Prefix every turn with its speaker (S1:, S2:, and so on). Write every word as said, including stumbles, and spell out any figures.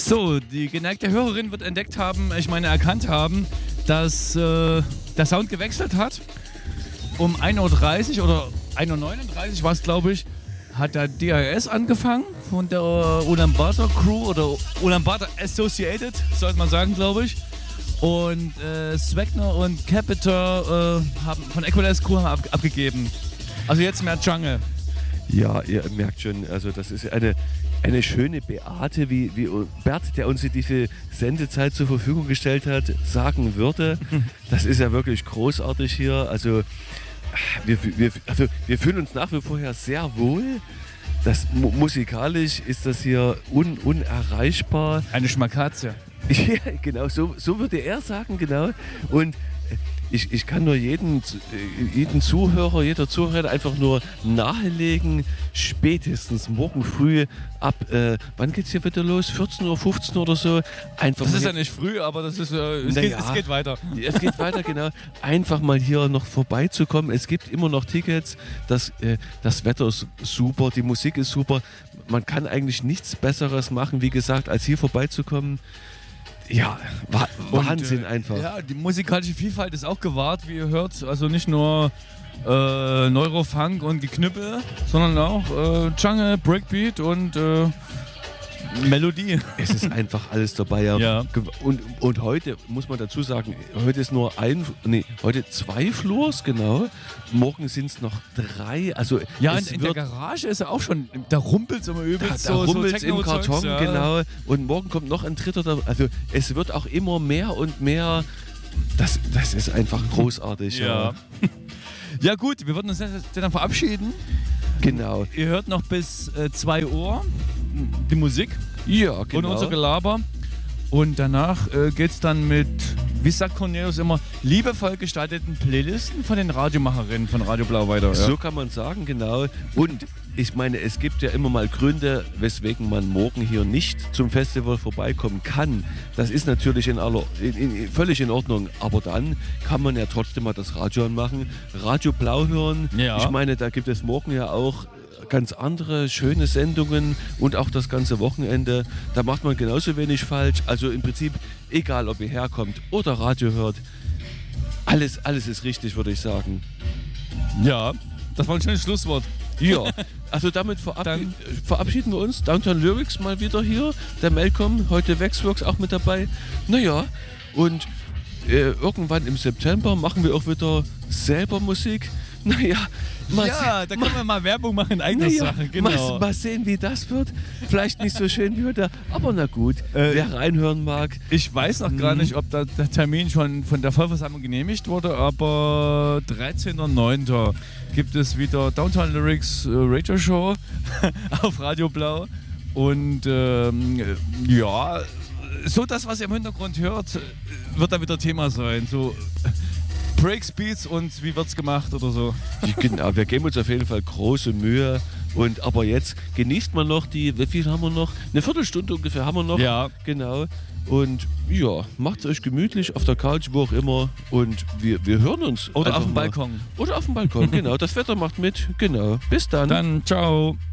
S1: So, die geneigte Hörerin wird entdeckt haben, ich meine erkannt haben, dass äh, der Sound gewechselt hat. Um ein Uhr dreißig oder ein Uhr neununddreißig war es, glaube ich, hat der D R S angefangen von der Ulaanbaatar Crew oder Ulaanbaatar Associated, sollte man sagen, glaube ich. Und äh, Swagner und Capita äh, haben von Equalize Crew haben ab, abgegeben. Also jetzt mehr Jungle.
S2: Ja, ihr merkt schon, also das ist eine, eine schöne Beate, wie, wie Bert, der uns diese Sendezeit zur Verfügung gestellt hat, sagen würde. Das ist ja wirklich großartig hier. Also wir, wir, also wir fühlen uns nach wie vor hier sehr wohl. Das, mu musikalisch ist das hier un, unerreichbar.
S1: Eine Schmakazie.
S2: Ja, genau, so, so würde er sagen, genau. Und ich, ich kann nur jeden, jeden Zuhörer, jeder Zuhörer einfach nur nahelegen, spätestens morgen früh ab, äh, wann geht's hier wieder los? vierzehn Uhr, fünfzehn Uhr oder so? Einfach
S1: das ist ja nicht früh, aber das ist, äh, es, geht,
S2: ja,
S1: es geht weiter.
S2: Es geht weiter, genau. Einfach mal hier noch vorbeizukommen. Es gibt immer noch Tickets. Das, äh, das Wetter ist super, die Musik ist super. Man kann eigentlich nichts Besseres machen, wie gesagt, als hier vorbeizukommen. Ja, Wah Wahnsinn
S1: und, äh,
S2: einfach.
S1: Ja, die musikalische Vielfalt ist auch gewahrt, wie ihr hört. Also nicht nur äh, Neurofunk und Geknüppel, sondern auch äh, Jungle, Breakbeat und äh, Melodie.
S2: Es ist einfach alles dabei. Ja.
S1: Ja.
S2: Und, und heute muss man dazu sagen, heute ist nur ein, nee, heute zwei Flurs, genau. Morgen sind es noch drei. Also
S1: ja,
S2: es
S1: in, in
S2: wird,
S1: der Garage ist ja auch schon, da rumpelt es immer
S2: da,
S1: übelst.
S2: da
S1: so,
S2: rummelt es
S1: so
S2: im Karton,
S1: ja.
S2: genau. Und morgen kommt noch ein dritter. Da, also es wird auch immer mehr und mehr. Das, das ist einfach großartig.
S1: Ja.
S2: Ja,
S1: Ja gut, wir würden uns jetzt dann verabschieden.
S2: genau.
S1: Ihr hört noch bis äh, zwei Uhr die Musik
S2: Ja, genau.
S1: und unser Gelaber. Und danach äh, geht es dann mit, wie sagt Cornelius immer, liebevoll gestalteten Playlisten von den Radiomacherinnen von Radio Blau weiter. Ja.
S2: So kann man sagen, genau. Und ich meine, es gibt ja immer mal Gründe, weswegen man morgen hier nicht zum Festival vorbeikommen kann. Das ist natürlich in aller, in, in, völlig in Ordnung. Aber dann kann man ja trotzdem mal das Radio anmachen, Radio Blau hören.
S1: Ja.
S2: Ich meine, da gibt es morgen ja auch ganz andere schöne Sendungen und auch das ganze Wochenende. Da macht man genauso wenig falsch. Also im Prinzip, egal ob ihr herkommt oder Radio hört, alles, alles ist richtig, würde ich sagen.
S1: Ja, das war ein schönes Schlusswort.
S2: Ja, also damit verab
S1: Dann
S2: verabschieden wir uns. Downtown Lyrics mal wieder hier. Der Malcolm, heute Waxworks auch mit dabei. Naja, und äh, irgendwann im September machen wir auch wieder selber Musik. Naja, mal
S1: ja, da können wir mal Werbung machen in eigener
S2: naja,
S1: Sache. Genau.
S2: mal, mal sehen, wie das wird. Vielleicht nicht so schön wie heute, aber na gut,
S1: Äh,
S2: wer reinhören mag.
S1: Ich weiß noch gar nicht, ob da der Termin schon von der Vollversammlung genehmigt wurde, aber dreizehnter neunter gibt es wieder Downtown Lyrics äh, Radio Show auf Radio Blau. Und ähm, ja, so das, was ihr im Hintergrund hört, wird da wieder Thema sein. So Breaks, Beats und wie wird's gemacht oder so.
S2: Genau, wir geben uns auf jeden Fall große Mühe. Und aber jetzt genießt man noch die, wie viel haben wir noch? Eine Viertelstunde ungefähr haben wir noch.
S1: Ja.
S2: Genau. Und ja, macht es euch gemütlich auf der Couch, wo auch immer. Und wir, wir hören uns.
S1: Oder
S2: einfach
S1: auf dem
S2: mal.
S1: Balkon.
S2: Oder auf dem Balkon, genau. Das Wetter macht mit. Genau. Bis dann.
S1: Dann ciao.